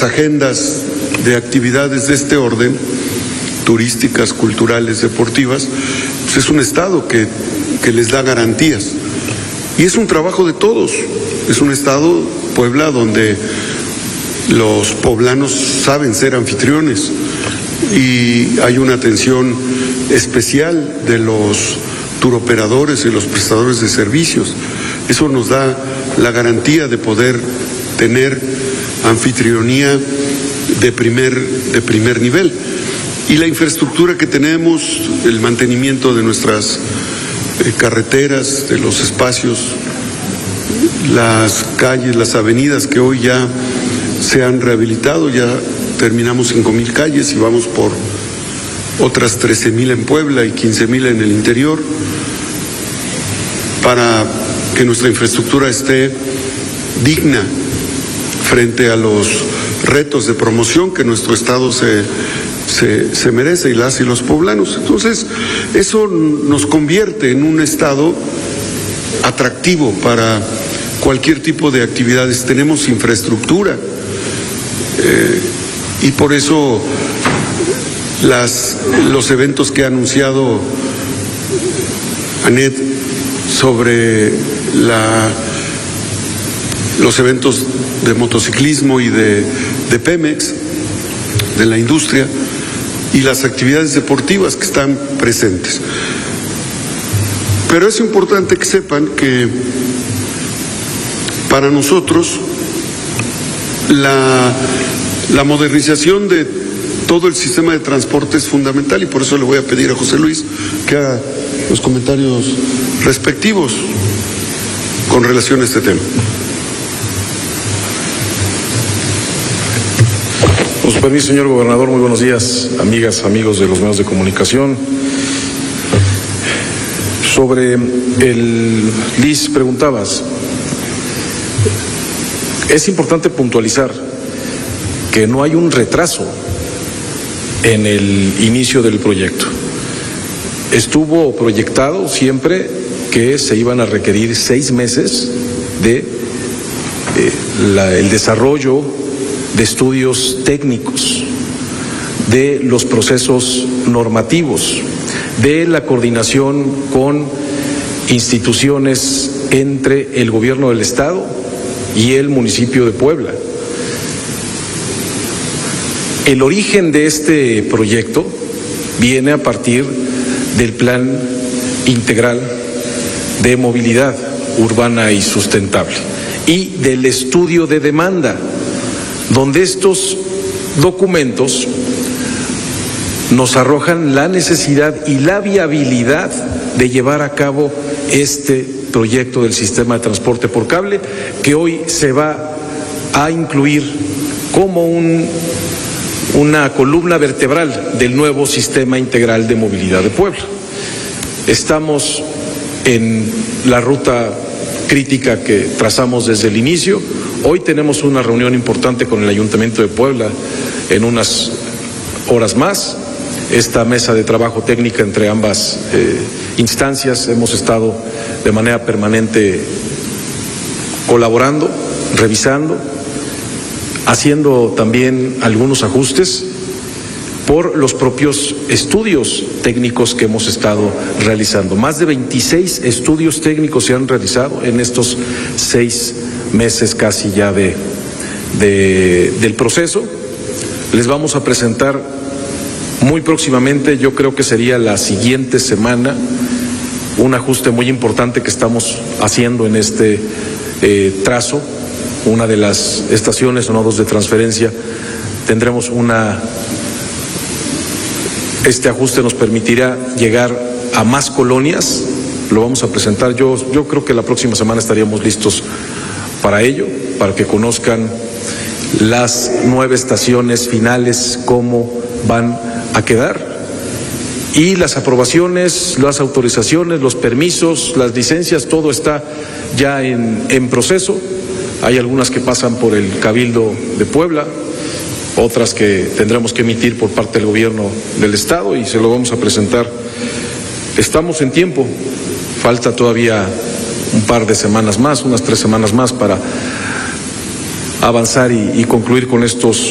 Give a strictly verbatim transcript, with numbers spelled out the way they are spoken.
las agendas de actividades de este orden, turísticas, culturales, deportivas, pues es un Estado que, que les da garantías. Y es un trabajo de todos. Es un Estado, Puebla, donde los poblanos saben ser anfitriones y hay una atención especial de los turoperadores y los prestadores de servicios. Eso nos da la garantía de poder tener anfitrionía de primer, de primer nivel. Y la infraestructura que tenemos, el mantenimiento de nuestras eh, carreteras, de los espacios, las calles, las avenidas que hoy ya se han rehabilitado, ya terminamos cinco mil calles y vamos por otras trece mil en Puebla y quince mil en el interior, para que nuestra infraestructura esté digna frente a los retos de promoción que nuestro Estado se, se, se merece, y las y los poblanos. Entonces, eso nos convierte en un Estado atractivo para cualquier tipo de actividades. Tenemos infraestructura eh, y por eso las, los eventos que ha anunciado Anet sobre la, los eventos de motociclismo y de, de Pemex, de la industria, y las actividades deportivas que están presentes. Pero es importante que sepan que para nosotros la, la modernización de todo el sistema de transporte es fundamental, y por eso le voy a pedir a José Luis que haga los comentarios respectivos con relación a este tema. Con su permiso, señor gobernador, muy buenos días, amigas, amigos de los medios de comunicación. Sobre el Liz, preguntabas. Es importante puntualizar que no hay un retraso en el inicio del proyecto. Estuvo proyectado siempre que se iban a requerir seis meses de eh, la, el desarrollo de estudios técnicos, de los procesos normativos, de la coordinación con instituciones entre el gobierno del Estado y el municipio de Puebla. El origen de este proyecto viene a partir del Plan Integral de Movilidad Urbana y Sustentable y del estudio de demanda, donde estos documentos nos arrojan la necesidad y la viabilidad de llevar a cabo este proyecto del sistema de transporte por cable, que hoy se va a incluir como un, una columna vertebral del nuevo sistema integral de movilidad de Puebla. Estamos en la ruta crítica que trazamos desde el inicio. Hoy tenemos una reunión importante con el Ayuntamiento de Puebla en unas horas más. Esta mesa de trabajo técnica entre ambas eh, instancias, hemos estado de manera permanente colaborando, revisando, haciendo también algunos ajustes por los propios estudios técnicos que hemos estado realizando. Más de veintiséis estudios técnicos se han realizado en estos seis meses casi ya de, de, del proceso. Les vamos a presentar muy próximamente, yo creo que sería la siguiente semana, un ajuste muy importante que estamos haciendo en este eh, trazo. Una de las estaciones o nodos de transferencia tendremos una... Este ajuste nos permitirá llegar a más colonias, lo vamos a presentar. Yo, yo creo que la próxima semana estaríamos listos para ello, para que conozcan las nueve estaciones finales, cómo van a quedar, y las aprobaciones, las autorizaciones, los permisos, las licencias, todo está ya en, en proceso. Hay algunas que pasan por el Cabildo de Puebla, otras que tendremos que emitir por parte del gobierno del Estado, y se lo vamos a presentar. Estamos en tiempo, falta todavía un par de semanas más, unas tres semanas más para avanzar y, y concluir con estos